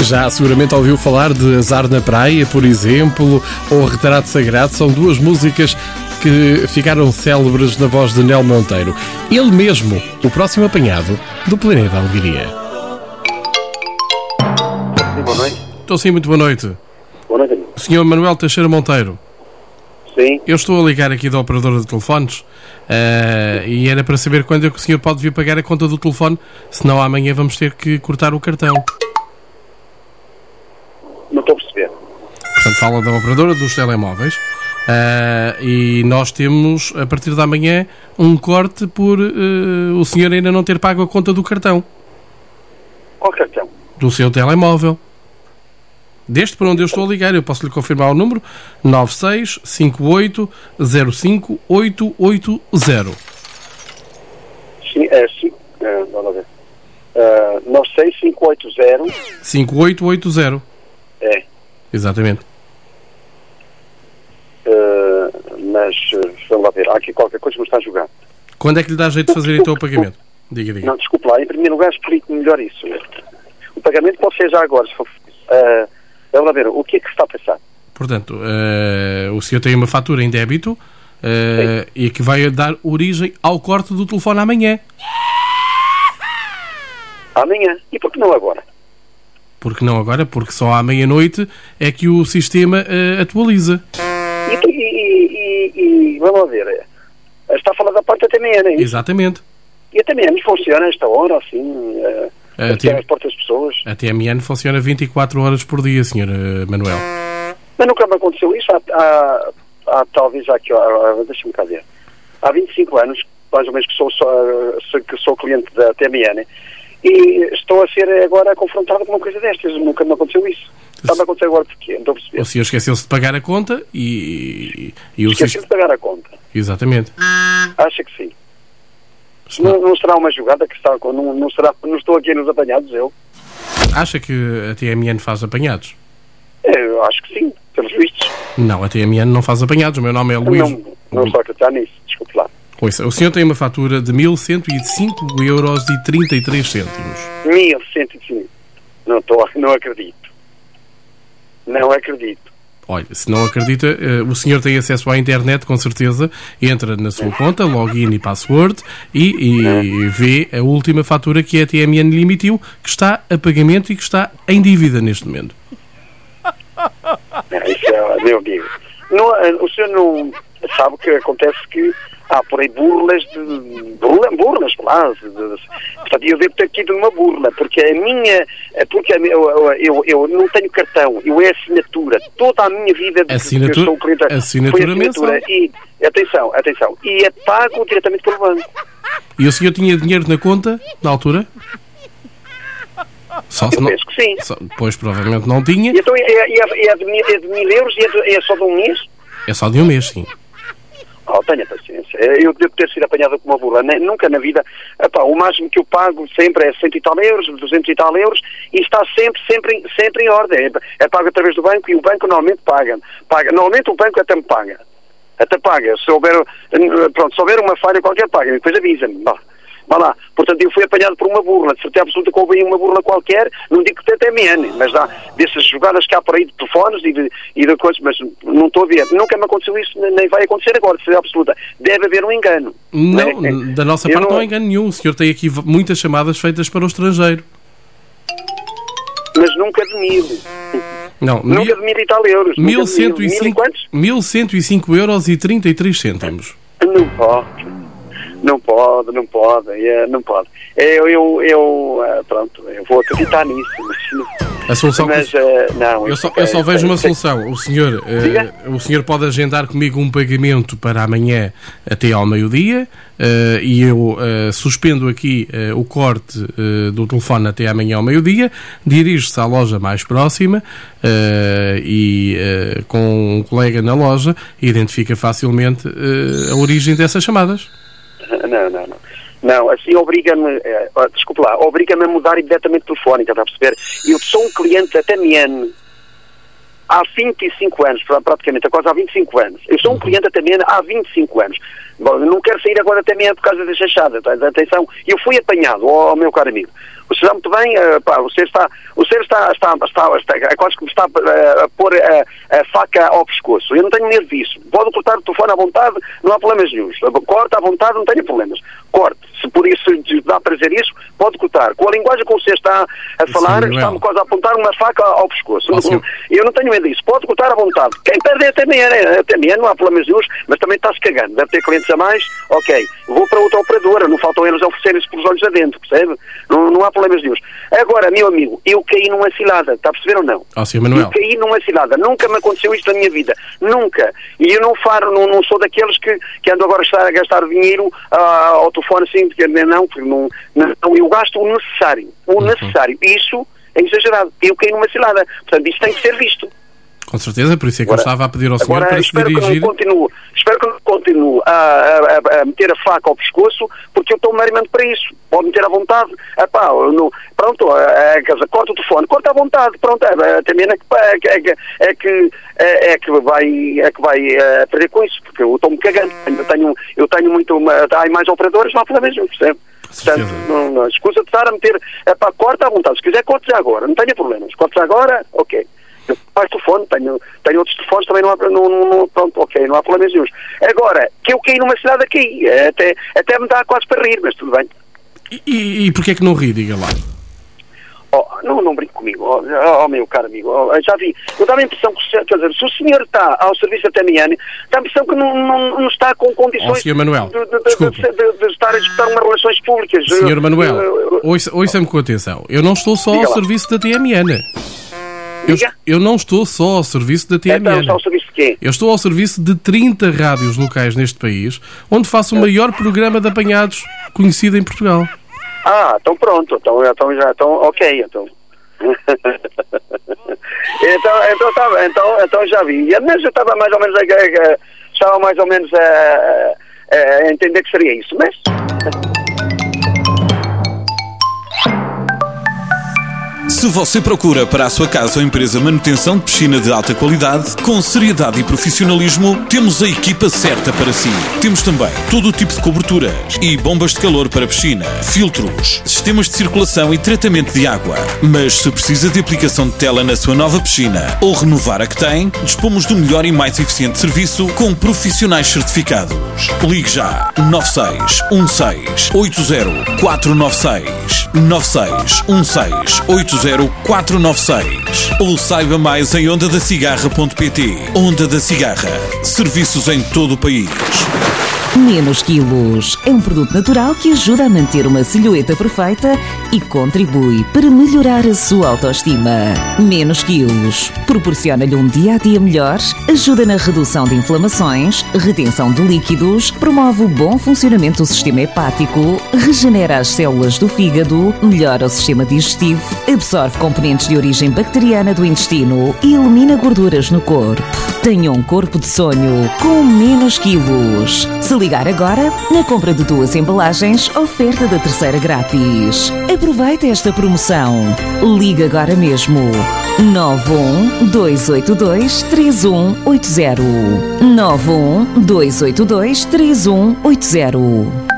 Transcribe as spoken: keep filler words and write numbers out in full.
Já seguramente ouviu falar de Azar na Praia, por exemplo, ou Retrato Sagrado. São duas músicas que ficaram célebres na voz de Nel Monteiro. Ele mesmo, o próximo apanhado do Planeta Alegria. Boa noite. Estou sim, muito boa noite. Boa noite, amigo. senhor Manuel Teixeira Monteiro. Sim. Eu estou a ligar aqui da operadora de telefones uh, e era para saber quando é que o senhor pode vir pagar a conta do telefone, senão amanhã vamos ter que cortar o cartão. Não estou a perceber. Portanto, fala da operadora dos telemóveis uh, e nós temos, a partir da manhã, um corte por uh, o senhor ainda não ter pago a conta do cartão. Qual cartão? Do seu telemóvel. Deste por onde eu estou a ligar, eu posso lhe confirmar o número: nove seis cinco oito zero cinco oito oito zero. Sim, é, sim, é, vamos ver. Uh, nove seis cinco oito zero cinco oito oito zero. É. Exatamente. Uh, mas, vamos lá ver, há aqui qualquer coisa que me está a jogar. Quando é que lhe dá jeito de fazer então o pagamento? Diga, diga. Não, desculpe lá, em primeiro lugar explique-me melhor isso. O pagamento pode ser já agora, se for. Uh, vamos lá ver, o que é que se está a pensar? Portanto, uh, o senhor tem uma fatura em débito uh, e que vai dar origem ao corte do telefone amanhã. Amanhã? E por que não agora? Porque não agora? Porque só à meia-noite é que o sistema uh, atualiza. E, e, e, e vamos lá ver, está a falar da parte da T M N, é isso? Exatamente. E a T M N funciona a esta hora, assim, uh, a T M N transporta as pessoas? A T M N funciona vinte e quatro horas por dia, senhor Manuel. Mas nunca me aconteceu isso, há, há, há talvez aqui, deixa-me cá ver, há vinte e cinco anos, mais ou menos, que sou, sou, que sou cliente da T M N, e estou a ser agora confrontado com uma coisa destas. Nunca me aconteceu isso. Está-me a acontecer agora porquê? Não estou a perceber. O senhor esqueceu-se de pagar a conta e... e Esqueceu de pagar a conta. Exatamente. Acha que sim? Não, não será uma jogada que está... Não, não, será, não estou aqui nos apanhados, eu. Acha que a T M N faz apanhados? É, eu acho que sim, pelos vistos. Não, a T M N não faz apanhados. O meu nome é Luís... Não, não estou a acreditar nisso, desculpe lá. Ouça, o senhor tem uma fatura de mil cento e cinco euros e trinta e três cêntimos. mil cento e cinco? Não estou, não acredito. Não acredito. Olha, se não acredita, uh, o senhor tem acesso à internet, com certeza, entra na sua conta, login e password, e, e vê a última fatura que a T M N lhe emitiu, que está a pagamento e que está em dívida neste momento. Não, isso é, meu amigo. Não, o senhor não sabe que acontece que há por aí burlas de... Burla, burlas, claro. De, de, portanto, eu devo ter tido uma burla, porque a minha... Porque a, eu, eu, eu não tenho cartão, eu é assinatura. Toda a minha vida... De, assinatura, eu sou cliente, assinatura, assinatura mensal. E, atenção, atenção. E é pago diretamente pelo banco. E o senhor tinha dinheiro na conta, na altura? Só se eu não, penso que sim. Só, pois, provavelmente não tinha. E então é, é, é, de, é de mil euros e é, de, é só de um mês? É só de um mês, sim. Oh, tenha paciência. Eu devo ter sido apanhado com uma burla. Nunca na vida. Epá, o máximo que eu pago sempre é cento e tal euros, duzentos e tal euros, e está sempre, sempre, sempre em ordem. É, é pago através do banco e o banco normalmente paga. paga. Normalmente o banco até me paga. Até paga. Se houver, pronto, se houver uma falha qualquer, paga. Depois avisa-me. Vá lá. Portanto, eu fui apanhado por uma burla. De certeza absoluta que houve uma burla qualquer, não digo que até T M N, mas há dessas jogadas que há por aí de telefones e de, e de coisas, mas não estou a ver. Nunca me aconteceu isso, nem vai acontecer agora, de certeza absoluta. Deve haver um engano. Não, né? Da nossa eu parte não... não há engano nenhum. O senhor tem aqui muitas chamadas feitas para o estrangeiro. Mas nunca de mil. Não, nunca mil, de mil e tal euros. mil cento e cinco, mil cento e cinco euros e trinta e três cêntimos. Não pode. Não pode, não pode, é, não pode. Eu, eu, eu, pronto, eu vou acreditar nisso. Mas, a solução mas, que... uh, não, eu só, eu só é, vejo é, uma é, solução. O senhor, uh, o senhor pode agendar comigo um pagamento para amanhã até ao meio-dia uh, e eu uh, suspendo aqui uh, o corte uh, do telefone até amanhã ao meio-dia, dirige-se à loja mais próxima uh, e uh, com um colega na loja identifica facilmente uh, a origem dessas chamadas. Não, não, não. Não, assim obriga-me, eh, desculpe lá, obriga-me a mudar imediatamente telefónica, está a perceber? Eu sou um cliente da T M N há vinte e cinco anos, praticamente, quase há vinte e cinco anos. Eu sou um cliente da T M N há vinte e cinco anos. Bom, não quero sair agora da T M N por causa da chachada, tá? Atenção, eu fui apanhado, ó, ó meu caro amigo. Você está muito bem, uh, pá, você está, o o senhor está, está, está, está, é quase que me está a, a pôr a, a faca ao pescoço. Eu não tenho medo disso. Pode cortar o telefone à vontade, não há problemas nenhums. Corta à vontade, não tenho problemas. Corte. Se por isso dá para dizer isso, pode cortar. Com a linguagem como você está a falar, Sim, está-me quase a apontar uma faca ao pescoço. Não, eu não tenho medo disso. Pode cortar à vontade. Quem perde é a T M N, a T M N, não há problemas nenhums, mas também está-se cagando. Deve ter clientes a mais, ok. Vou para outra operadora, não faltam eles a oferecerem-se pelos olhos adentro, percebe? Não, não há problemas nenhums. Agora, meu amigo, eu caí numa cilada, está a perceber ou não? Oh, senhor Manuel. Eu caí numa cilada. Nunca me aconteceu isto na minha vida. Nunca. E eu não faro, não, não sou daqueles que, que andam agora a gastar dinheiro ah, ao telefone assim, porque não, porque não, não, eu gasto o necessário. O uhum. necessário. Isso é exagerado. Eu caí numa cilada. Portanto, isso tem que ser visto. Com certeza, por isso é que agora, eu estava a pedir ao senhor agora, para se dirigir... Que não continue, espero que não continue a, a, a meter a faca ao pescoço, porque eu estou meramente para isso. Pode meter à vontade. Epá, no, pronto, a, a, corta o telefone, corta à vontade. Pronto, é, também é que, é, que, é, que, é, é que vai, é que vai é, perder com isso, porque eu estou-me cagando. Eu tenho, eu tenho muito... Uma, há mais operadores, não há problema nenhum, percebe? Portanto, não, não, escusa de estar a meter... Epá, corta à vontade. Se quiser, corte já agora. Não tenha problemas. Corte já agora, ok. Eu pago telefone, tenho, tenho outros telefones, também não há, não, não, pronto, ok, não há problemas nenhum. Agora, que eu caí numa cidade aqui, até, até me dá quase para rir, mas tudo bem. E, e, e porquê é que não ri, diga lá? Oh, não, não brinque comigo, oh, oh meu caro amigo, oh, já vi, eu dá a impressão que, quer dizer, se o senhor está ao serviço da T M N, dá a impressão que não, não, não está com condições oh, senhor Manuel, de, de, de, de, de estar a disputar umas relações públicas. senhor Manuel, ouça, ouça-me com atenção, eu não estou só diga ao lá. serviço da T M N. Eu, eu não estou só ao serviço da T M N. Então, ao serviço de quê? Eu estou ao serviço de trinta rádios locais neste país, onde faço o maior programa de apanhados conhecido em Portugal. Ah, então pronto, então, então já, então, ok, então. então, então, tá, então, então já vi. Mas eu estava mais ou menos a, a, estava mais ou menos a, a, a entender que seria isso, mas... Se você procura para a sua casa ou empresa manutenção de piscina de alta qualidade, com seriedade e profissionalismo, temos a equipa certa para si. Temos também todo o tipo de coberturas e bombas de calor para piscina, filtros, sistemas de circulação e tratamento de água. Mas se precisa de aplicação de tela na sua nova piscina ou renovar a que tem, dispomos do melhor e mais eficiente serviço com profissionais certificados. Ligue já nove seis um seis oito zero quatro nove seis nove seis um seis oito zero quatro nove seis ou saiba mais em onda da cigarra ponto pt. Onda da Cigarra. Serviços em todo o país. Menos Quilos é um produto natural que ajuda a manter uma silhueta perfeita e contribui para melhorar a sua autoestima. Menos Quilos proporciona-lhe um dia-a-dia melhor, ajuda na redução de inflamações, retenção de líquidos, promove o bom funcionamento do sistema hepático, regenera as células do fígado, melhora o sistema digestivo, absorve componentes de origem bacteriana do intestino e elimina gorduras no corpo. Tenha um corpo de sonho com Menos Quilos. Se ligar agora, na compra de duas embalagens, oferta da terceira grátis. Aproveite esta promoção. Ligue agora mesmo. nove um dois oito dois três um oito zero nove um dois oito dois três um oito zero.